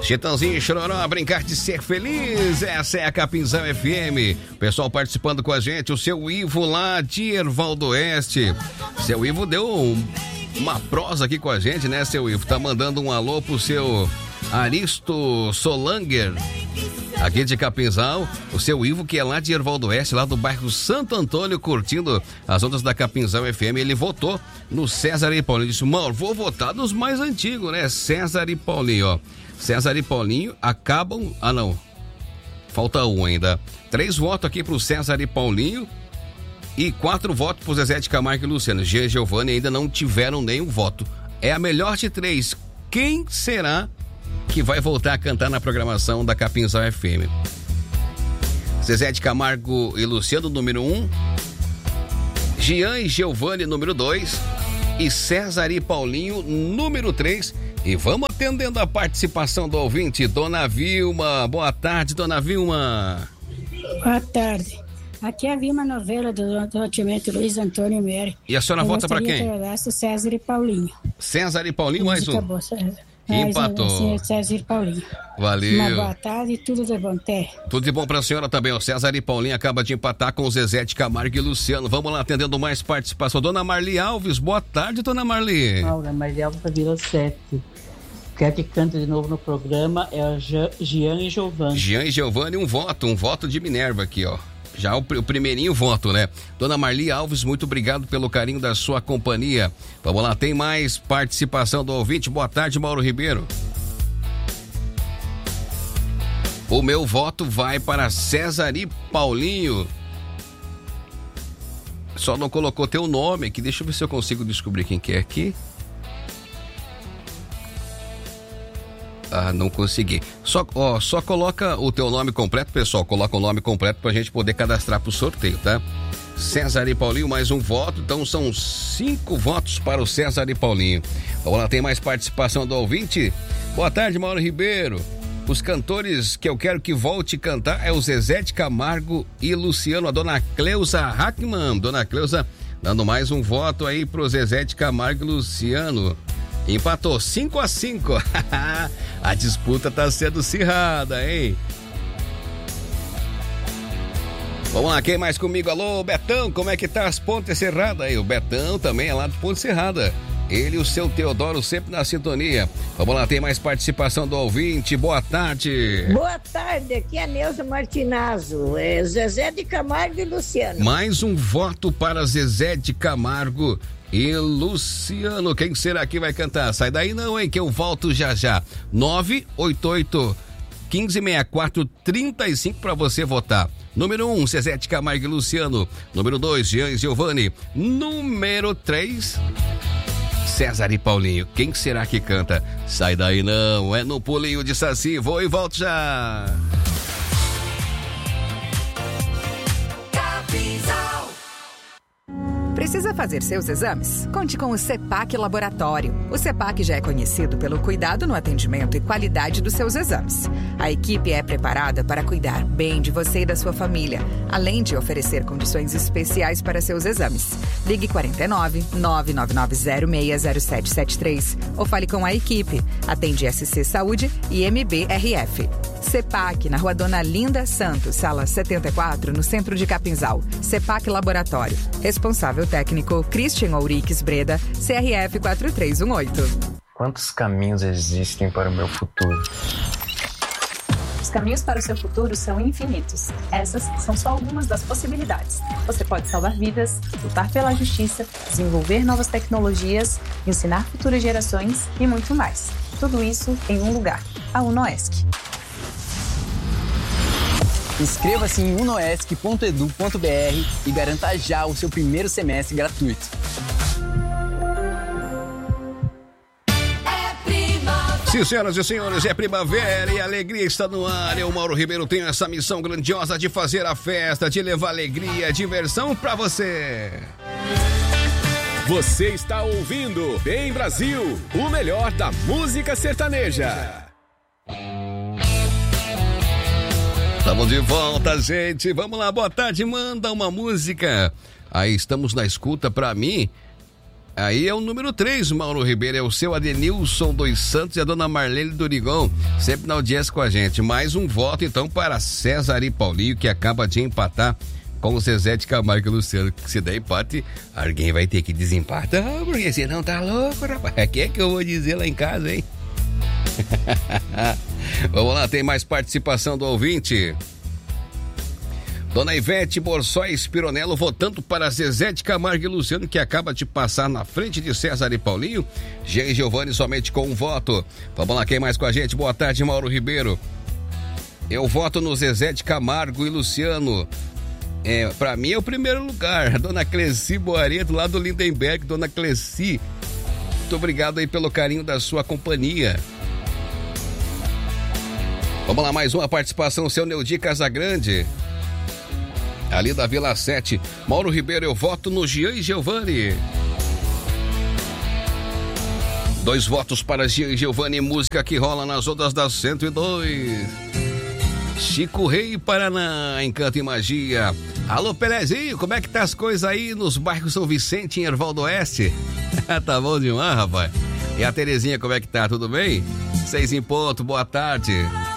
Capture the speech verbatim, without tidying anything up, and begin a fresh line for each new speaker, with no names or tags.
Chitãozinho e Chororó, brincar de ser feliz, essa é a Capinzal F M. Pessoal participando com a gente, o seu Ivo lá de Ervaldo Oeste. Seu Ivo deu um, uma prosa aqui com a gente, né, seu Ivo? Tá mandando um alô pro seu Aristo Solanger, aqui de Capinzal. O seu Ivo, que é lá de Ervaldo Oeste, lá do bairro Santo Antônio, curtindo as ondas da Capinzal F M. Ele votou no César e Paulinho. Disse, Mauro, vou votar nos mais antigos, né? César e Paulinho, ó. César e Paulinho acabam... Ah, não. Falta um ainda. Três votos aqui pro César e Paulinho e quatro votos pro Zezé de Camargo e Luciano. Jean e Giovanni ainda não tiveram nenhum voto. É a melhor de três. Quem será que vai voltar a cantar na programação da Capinzal F M? Zezé de Camargo e Luciano, número um. Jean e Giovanni, número dois. E César e Paulinho, número três. E vamos atendendo a participação do ouvinte, Dona Vilma. Boa tarde, Dona Vilma.
Boa tarde. Aqui é a Vilma Novela do loteamento Luiz Antônio Meire.
E a senhora vota para quem?
Eu César e Paulinho.
César e Paulinho, mais um.
Acabou, César.
Empatou.
César e Paulinho.
Valeu.
Uma boa tarde e tudo de bom ter.
Tudo de bom pra senhora também. O César e Paulinho acaba de empatar com o Zezé de Camargo e Luciano. Vamos lá, atendendo mais participação. Dona Marli Alves, boa tarde, Dona Marli.
Dona Marli Alves da Vila sete. Quer que cante de novo no programa é a Jean e Giovanni.
Jean e Giovanni, um voto, um voto de Minerva aqui, ó. Já o, o primeirinho voto, né? Dona Marli Alves, muito obrigado pelo carinho da sua companhia. Vamos lá, tem mais participação do ouvinte. Boa tarde, Mauro Ribeiro. O meu voto vai para César e Paulinho. Só não colocou teu nome aqui. Deixa eu ver se eu consigo descobrir quem que é aqui. Ah, não consegui. Só, ó, só coloca o teu nome completo, pessoal. Coloca o nome completo pra gente poder cadastrar pro sorteio, tá? César e Paulinho, mais um voto. Então são cinco votos para o César e Paulinho. Vamos lá, tem mais participação do ouvinte. Boa tarde, Mauro Ribeiro. Os cantores que eu quero que volte a cantar é o Zezé de Camargo e Luciano. A Dona Cleusa Hackman. Dona Cleusa dando mais um voto aí pro Zezé de Camargo e Luciano. Empatou cinco a cinco. A disputa tá sendo acirrada, hein? Vamos lá, quem mais comigo? Alô, Betão, como é que tá as Pontes Serrada aí? O Betão também é lá de Ponte Serrada. Ele e o seu Teodoro sempre na sintonia. Vamos lá, tem mais participação do ouvinte. Boa tarde.
Boa tarde, aqui é a Neuza Martinazzo, é Zezé de Camargo e Luciano.
Mais um voto para Zezé de Camargo e Luciano. Quem será que vai cantar? Sai daí não, hein, que eu volto já já. nove oito oito, um cinco seis quatro, três cinco para você votar. Número um, Zezé de Camargo e Luciano. Número dois, Jean e Giovanni. Número três, César e Paulinho. Quem será que canta? Sai daí não, é no pulinho de Saci. Vou e volto já.
Precisa fazer seus exames? Conte com o CEPAC Laboratório. O CEPAC já é conhecido pelo cuidado no atendimento e qualidade dos seus exames. A equipe é preparada para cuidar bem de você e da sua família, além de oferecer condições especiais para seus exames. Ligue quarenta e nove, nove nove nove zero seis zero sete sete três ou fale com a equipe. Atende S C Saúde e M B R F. CEPAC, na Rua Dona Linda Santos, sala setenta e quatro, no centro de Capinzal. CEPAC Laboratório. Responsável técnico, Christian Ouriques Breda, C R F quatro três um oito.
Quantos caminhos existem para o meu futuro?
Os caminhos para o seu futuro são infinitos. Essas são só algumas das possibilidades. Você pode salvar vidas, lutar pela justiça, desenvolver novas tecnologias, ensinar futuras gerações e muito mais. Tudo isso em um lugar, a UNOESC.
Inscreva-se em unoesc ponto edu ponto br e garanta já o seu primeiro semestre gratuito.
Sim, senhoras e senhores, é primavera e a alegria está no ar. Eu, Mauro Ribeiro, tenho essa missão grandiosa de fazer a festa, de levar alegria, diversão pra você.
Você está ouvindo Bem Brasil, o melhor da música sertaneja.
Estamos de volta, gente. Vamos lá, boa tarde, manda uma música. Aí estamos na escuta pra mim. Aí é o número três, Mauro Ribeiro, é o seu Adenilson dos Santos e a dona Marlene Dorigon, sempre na audiência com a gente. Mais um voto, então, para César e Paulinho, que acaba de empatar com o Zezé de Camargo e Luciano. Que se der empate, alguém vai ter que desempatar, porque senão tá louco, rapaz. O que é que eu vou dizer lá em casa, hein? Vamos lá, tem mais participação do ouvinte. Dona Ivete Borsóis Pironello votando para Zezé de Camargo e Luciano, que acaba de passar na frente de César e Paulinho. Jean e Giovanni somente com um voto. Vamos lá, quem mais com a gente? Boa tarde, Mauro Ribeiro. Eu voto no Zezé de Camargo e Luciano. É, pra mim é o primeiro lugar. Dona Cleci Boareto, lá do Lindenberg. Dona Cleci, muito obrigado aí pelo carinho da sua companhia. Vamos lá, mais uma participação, seu Neudi Casagrande, ali da Vila sete. Mauro Ribeiro, eu voto no Jean e Giovanni. Dois votos para Jean e Giovanni, música que rola nas ondas da cento e dois. Chico Rei, Paraná, Encanto e Magia. Alô, Pelezinho, como é que tá as coisas aí nos bairros São Vicente, em Erval do Oeste? Tá bom demais, rapaz. E a Terezinha, como é que tá? Tudo bem? Seis em ponto, boa tarde.